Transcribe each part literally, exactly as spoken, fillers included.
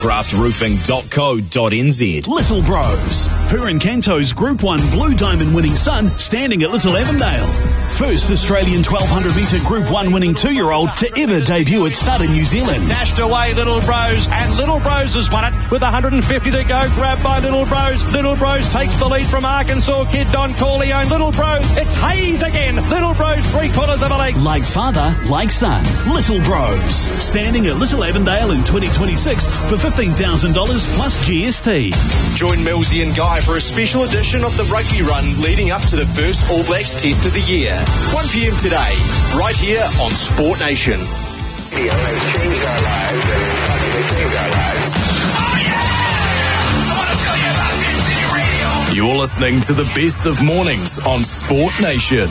craft roofing dot co dot n z. Little Bros. Huron Canto's Group one Blue Diamond winning son standing at Little Avondale. First Australian twelve hundred metre Group one winning two-year-old to ever debut at Stud in New Zealand. Dashed away Little Bros, and Little Bros has won it with one hundred fifty to go. Grabbed by Little Bros. Little Bros takes the lead from Arkansas Kid Don Corleone. Little Bros, it's Hayes again. Little Bros, three quarters of a leg. Like father, like son. Little Bros. Standing at Little Avondale in twenty twenty-six for fifteen thousand dollars plus G S T. Join Millsy and Guy for a special edition of the rugby run leading up to the first All Blacks Test of the year. one p m today, right here on Sport Nation. Video has changed our lives and possibly saved our lives. Oh yeah! I want to tell you about Tin City Radio. You're listening to the best of mornings on Sport Nation.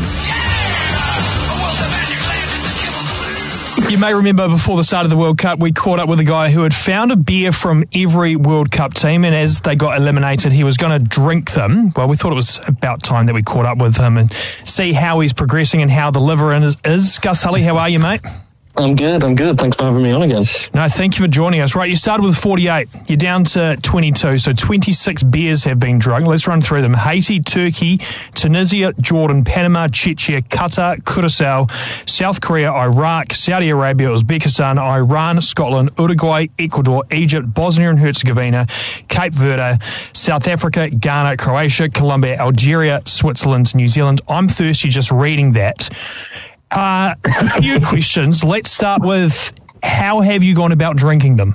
You may remember before the start of the World Cup, we caught up with a guy who had found a beer from every World Cup team, and as they got eliminated, he was going to drink them. Well, we thought it was about time that we caught up with him and see how he's progressing and how the liver is. is. Gus Hully, how are you, mate? I'm good, I'm good. Thanks for having me on again. No, thank you for joining us. Right, you started with forty-eight. You're down to twenty-two, so twenty-six beers have been drunk. Let's run through them. Haiti, Turkey, Tunisia, Jordan, Panama, Czechia, Qatar, Curacao, South Korea, Iraq, Saudi Arabia, Uzbekistan, Iran, Scotland, Uruguay, Ecuador, Egypt, Bosnia and Herzegovina, Cape Verde, South Africa, Ghana, Croatia, Colombia, Algeria, Switzerland, New Zealand. I'm thirsty just reading that. Uh, a few questions. Let's start with, how have you gone about drinking them?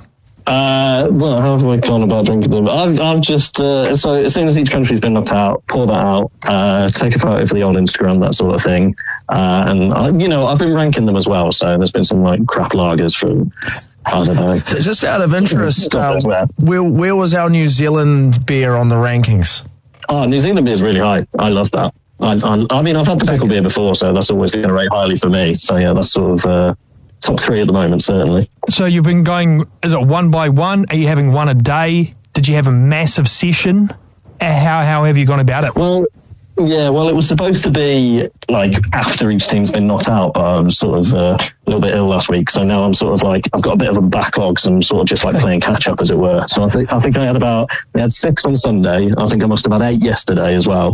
Uh, well, how have I gone about drinking them? I've, I've just, uh, so as soon as each country's been knocked out, pour that out, uh, take a photo for the old Instagram, that sort of thing. Uh, and, I, you know, I've been ranking them as well. So there's been some, like, crap lagers from, I don't know. Just out of interest, uh, where, where was our New Zealand beer on the rankings? Oh, New Zealand beer is really high. I love that. I, I, I mean, I've had the pickle beer before, so that's always going to rate highly for me. So, yeah, that's sort of uh, top three at the moment, certainly. So you've been going, is it one by one? Are you having one a day? Did you have a massive session? How, how have you gone about it? Well, yeah, well, it was supposed to be, like, after each team's been knocked out, but I was sort of uh, a little bit ill last week, so now I'm sort of, like, I've got a bit of a backlog, so I'm sort of just, like, playing catch-up, as it were. So I think I think I had about, we had six on Sunday. I think I must have had eight yesterday as well.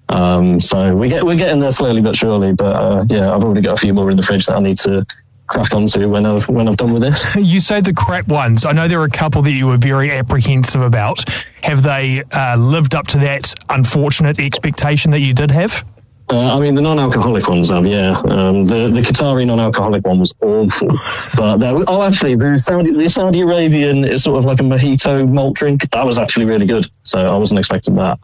Um, so we get, we're getting there slowly but surely, but uh, yeah, I've already got a few more in the fridge that I need to crack onto when I've, when I've done with this. You say the crap ones. I know there are a couple that you were very apprehensive about. Have they uh, lived up to that unfortunate expectation that you did have? Uh, I mean, the non-alcoholic ones have, yeah. Um, the, the Qatari non-alcoholic one was awful. But there, oh, actually, the Saudi, the Saudi Arabian is sort of like a mojito malt drink. That was actually really good. So I wasn't expecting that.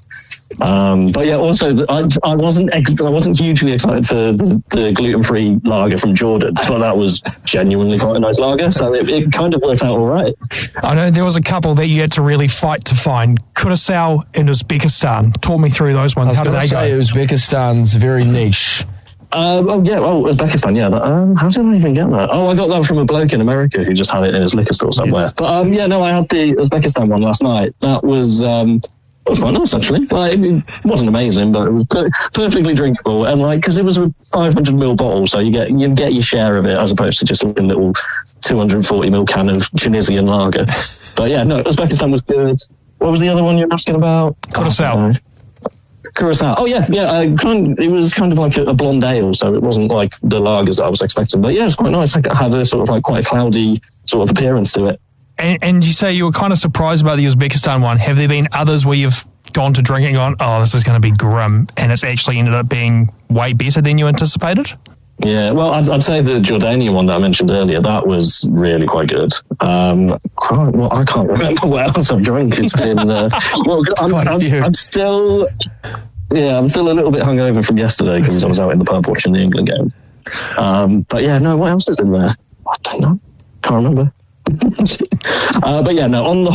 Um, but yeah, also, the, I, I wasn't ex- I wasn't hugely excited for the, the gluten-free lager from Jordan, but that was genuinely quite a nice lager. So it, it kind of worked out all right. I know there was a couple that you had to really fight to find. Curacao and Uzbekistan. Talk me through those ones. How did they go? Uzbekistan's very niche. Um, oh, yeah, oh, Uzbekistan, yeah. That, um, how did I even get that? Oh, I got that from a bloke in America who just had it in his liquor store somewhere. Yes. But, um, yeah, no, I had the Uzbekistan one last night. That was, um, it was quite nice, actually. Like, it wasn't amazing, but it was per- perfectly drinkable. And, like, because it was a five hundred milliliter bottle, so you get you get your share of it, as opposed to just a little two hundred forty milliliter can of Tunisian lager. But, yeah, no, Uzbekistan was good. What was the other one you were asking about? Curacao. Oh, Curacao. Oh, yeah, yeah. Uh, kind, it was kind of like a, a blonde ale, so it wasn't like the lagers that I was expecting. But, yeah, it's quite nice. It had a sort of, like, quite a cloudy sort of appearance to it. And, and you say you were kind of surprised about the Uzbekistan one. Have there been others where you've gone to drink and gone, oh, this is going to be grim, and it's actually ended up being way better than you anticipated? Yeah, well, I'd, I'd say the Jordanian one that I mentioned earlier, that was really quite good. Um, quite, well, I can't remember what else I've drunk. It's been, uh, well, I'm, I'm, I'm still, yeah, I'm still a little bit hungover from yesterday because I was out in the pub watching the England game. Um, but yeah, no, what else is in there? I don't know. Can't remember. uh, but yeah, no, on the